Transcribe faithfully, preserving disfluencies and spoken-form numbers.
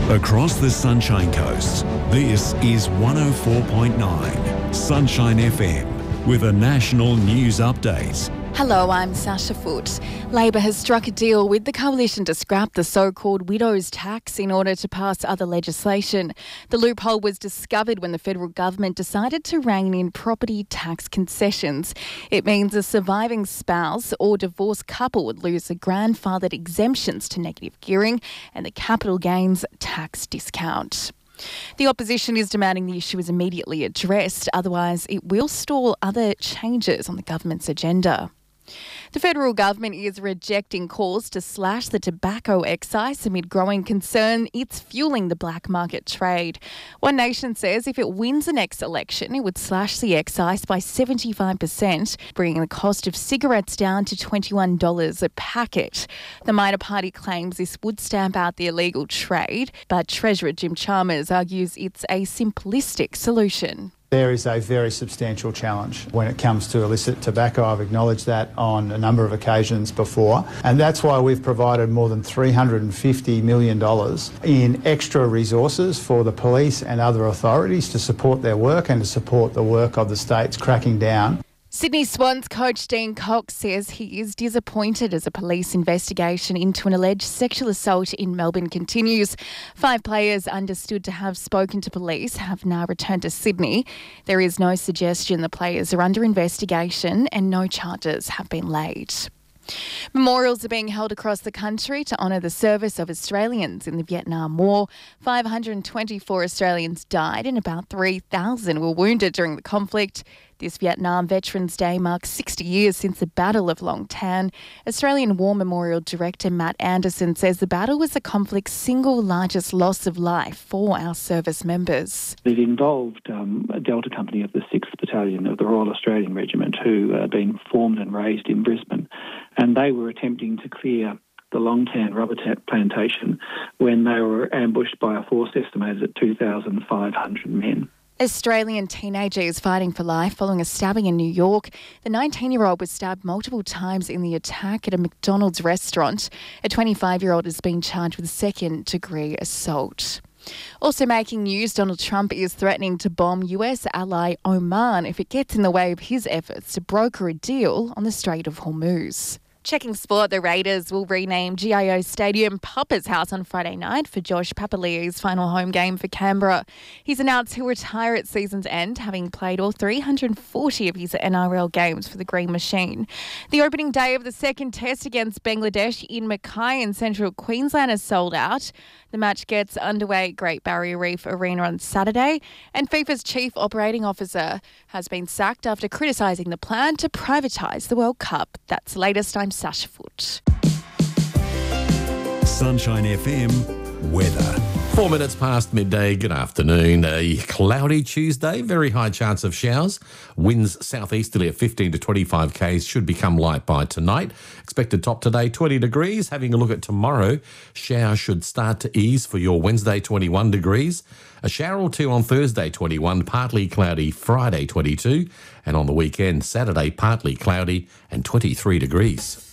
Across the Sunshine Coast, this is one oh four point nine Sunshine F M with a national news update. Hello, I'm Sasha Foote. Labor has struck a deal with the coalition to scrap the so-called widow's tax in order to pass other legislation. The loophole was discovered when the federal government decided to rein in property tax concessions. It means a surviving spouse or divorced couple would lose the grandfathered exemptions to negative gearing and the capital gains tax discount. The opposition is demanding the issue is immediately addressed, otherwise it will stall other changes on the government's agenda. The federal government is rejecting calls to slash the tobacco excise amid growing concern it's fueling the black market trade. One Nation says if it wins the next election, it would slash the excise by seventy-five percent, bringing the cost of cigarettes down to twenty-one dollars a packet. The minor party claims this would stamp out the illegal trade, but Treasurer Jim Chalmers argues it's a simplistic solution. There is a very substantial challenge when it comes to illicit tobacco. I've acknowledged that on a number of occasions before, and that's why we've provided more than three hundred fifty million dollars in extra resources for the police and other authorities to support their work and to support the work of the states cracking down. Sydney Swans coach Dean Cox says he is disappointed as a police investigation into an alleged sexual assault in Melbourne continues. Five players understood to have spoken to police have now returned to Sydney. There is no suggestion the players are under investigation and no charges have been laid. Memorials are being held across the country to honour the service of Australians in the Vietnam War. five hundred twenty-four Australians died and about three thousand were wounded during the conflict. This Vietnam Veterans Day marks sixty years since the Battle of Long Tan. Australian War Memorial Director Matt Anderson says the battle was the conflict's single largest loss of life for our service members. It involved um, a Delta Company of the sixth Battalion of the Royal Australian Regiment who had been formed and raised in Brisbane, and they were attempting to clear the Long Tan rubber plantation when they were ambushed by a force estimated at two thousand five hundred men. Australian teenager is fighting for life following a stabbing in New York. The nineteen-year-old was stabbed multiple times in the attack at a McDonald's restaurant. A twenty-five-year-old has been charged with second-degree assault. Also making news, Donald Trump is threatening to bomb U S ally Oman if it gets in the way of his efforts to broker a deal on the Strait of Hormuz. Checking sport, the Raiders will rename G I O Stadium Papa's House on Friday night for Josh Papali'i's final home game for Canberra. He's announced he'll retire at season's end, having played all three hundred forty of his N R L games for the Green Machine. The opening day of the second test against Bangladesh in Mackay in central Queensland is sold out. The match gets underway at Great Barrier Reef Arena on Saturday, and FIFA's chief operating officer has been sacked after criticising the plan to privatise the World Cup. That's the latest. I'm Sasha Foote. Sunshine F M weather. Four minutes past midday. Good afternoon. A cloudy Tuesday. Very high chance of showers. Winds southeasterly at fifteen to twenty-five k's. Should become light by tonight. Expected top today twenty degrees. Having a look at tomorrow, showers should start to ease for your Wednesday twenty-one degrees. A shower or two on Thursday twenty-one. Partly cloudy Friday twenty-two. And on the weekend, Saturday partly cloudy and twenty-three degrees.